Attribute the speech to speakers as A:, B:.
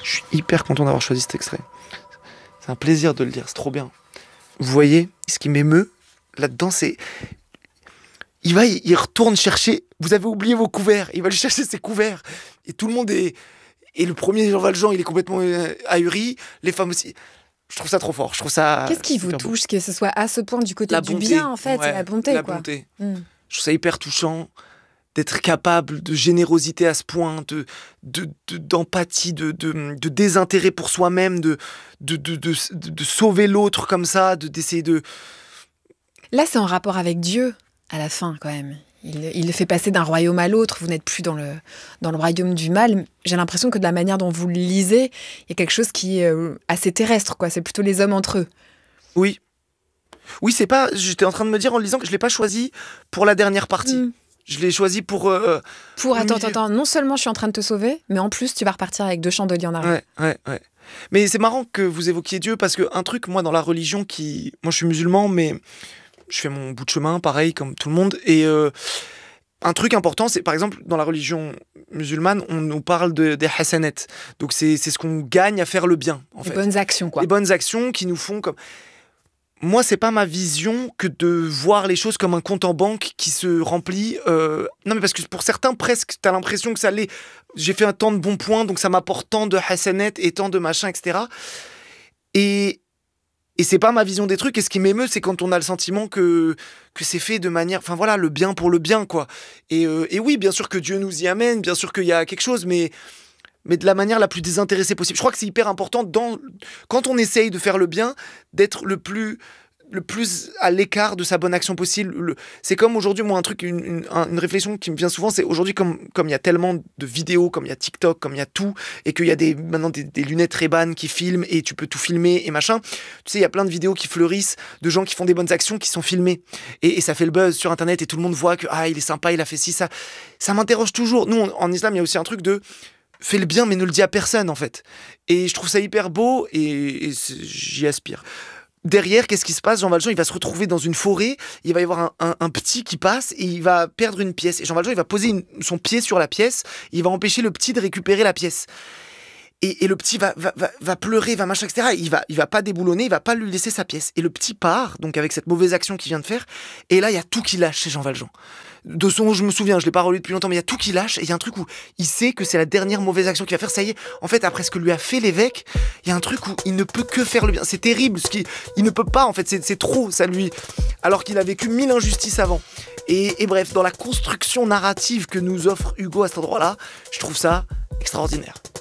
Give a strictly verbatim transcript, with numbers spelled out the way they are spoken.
A: Je suis hyper content d'avoir choisi cet extrait. C'est un plaisir de le dire, c'est trop bien. Vous voyez, ce qui m'émeut là-dedans, c'est... Il va, il retourne chercher... Vous avez oublié vos couverts. Il va lui chercher ses couverts. Et tout le monde est... Et le premier Jean Valjean, il est complètement ahuri. Les femmes aussi. Je trouve ça trop fort. Je trouve ça...
B: Qu'est-ce qui vous touche, beau. Que ce soit à ce point du côté
A: la
B: du
A: bonté.
B: bien, en fait,
A: Ouais,
B: c'est la bonté,
A: la
B: quoi.
A: bonté.
B: Mm.
A: Je trouve ça hyper touchant d'être capable de générosité à ce point, de, de, de, d'empathie, de, de, de désintérêt pour soi-même, de, de, de, de, de, de sauver l'autre comme ça, de, d'essayer de...
B: Là, c'est en rapport avec Dieu, à la fin, quand même. Il, il le fait passer d'un royaume à l'autre. Vous n'êtes plus dans le, dans le royaume du mal. J'ai l'impression que de la manière dont vous le lisez, il y a quelque chose qui est euh, assez terrestre, quoi. C'est plutôt les hommes entre eux.
A: Oui. Oui, c'est pas... J'étais en train de me dire en le lisant que je l'ai pas choisi pour la dernière partie. Mm. Je l'ai choisi pour... Euh,
B: pour, attends, attends, attends. Non seulement je suis en train de te sauver, mais en plus, tu vas repartir avec deux chandeliers en arrière.
A: Ouais, ouais, ouais. Mais c'est marrant que vous évoquiez Dieu, parce qu'un truc, moi, dans la religion qui... Moi, je suis musulman, mais je fais mon bout de chemin, pareil, comme tout le monde. Et euh, un truc important, c'est, par exemple, dans la religion musulmane, on nous parle de, des hasanat. Donc, c'est, c'est ce qu'on gagne à faire le bien, en
B: Les
A: fait.
B: bonnes actions, quoi.
A: Les bonnes actions qui nous font comme... Moi, c'est pas ma vision que de voir les choses comme un compte en banque qui se remplit. Euh... Non, mais parce que pour certains, presque, t'as l'impression que ça l'est. J'ai fait un tant de bons points, donc ça m'apporte tant de hasanat et tant de machin, et cetera. Et... Et c'est pas ma vision des trucs. Et ce qui m'émeut, c'est quand on a le sentiment que, que c'est fait de manière... Enfin voilà, le bien pour le bien, quoi. Et, euh... et oui, bien sûr que Dieu nous y amène, bien sûr qu'il y a quelque chose, mais... mais de la manière la plus désintéressée possible. Je crois que c'est hyper important, dans, quand on essaye de faire le bien, d'être le plus, le plus à l'écart de sa bonne action possible. Le, c'est comme aujourd'hui, moi, un truc, une, une, une réflexion qui me vient souvent, c'est aujourd'hui, comme comme il y a tellement de vidéos, comme il y a TikTok, comme il y a tout, et qu'il y a des, maintenant des, des lunettes Ray-Ban qui filment, et tu peux tout filmer, et machin. Tu sais, il y a plein de vidéos qui fleurissent, de gens qui font des bonnes actions, qui sont filmées. Et, et ça fait le buzz sur Internet, et tout le monde voit que, ah, il est sympa, il a fait ci, ça. Ça m'interroge toujours. Nous, en, en islam, il y a aussi un truc de... fais le bien mais ne le dis à personne en fait, et je trouve ça hyper beau et, et j'y aspire. Derrière, qu'est-ce qui se passe? Jean Valjean, il va se retrouver dans une forêt, il va y avoir un, un, un petit qui passe et il va perdre une pièce, et Jean Valjean, il va poser une, son pied sur la pièce, il va empêcher le petit de récupérer la pièce. Et, et le petit va, va, va, va pleurer, va machin, et cetera. Il va, il va pas déboulonner, il va pas lui laisser sa pièce. Et le petit part, donc avec cette mauvaise action qu'il vient de faire, et là, il y a tout qui lâche chez Jean Valjean. De son, je me souviens, je l'ai pas relu depuis longtemps, mais il y a tout qui lâche, et il y a un truc où il sait que c'est la dernière mauvaise action qu'il va faire, ça y est, en fait, après ce que lui a fait l'évêque, il y a un truc où il ne peut que faire le bien. C'est terrible, ce qui, il ne peut pas, en fait, c'est, c'est trop, ça lui... Alors qu'il a vécu mille injustices avant. Et, et bref, dans la construction narrative que nous offre Hugo à cet endroit-là, je trouve ça extraordinaire.